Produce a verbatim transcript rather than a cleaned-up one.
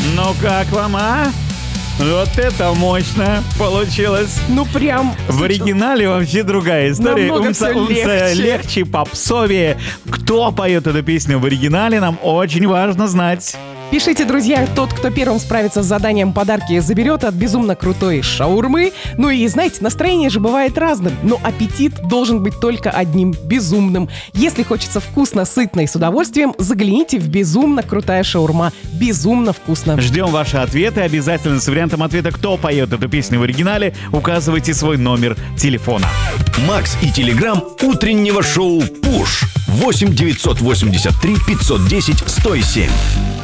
Ну как вам, а? Вот это мощно получилось. Ну прям. В оригинале вообще другая история. Намного Умца, всё умца, легче. легче, попсовее. Кто поет эту песню в оригинале, нам очень важно знать. Пишите, друзья, тот, кто первым справится с заданием, подарки заберет от безумно крутой шаурмы. Ну и, знаете, настроение же бывает разным, но аппетит должен быть только одним — безумным. Если хочется вкусно, сытно и с удовольствием, загляните в «Безумно крутая шаурма». Безумно вкусно. Ждем ваши ответы. Обязательно с вариантом ответа, кто поет эту песню в оригинале, указывайте свой номер телефона. Макс и Телеграм утреннего шоу «Пуш». восемь девятьсот восемьдесят три пятьсот десять сто семь.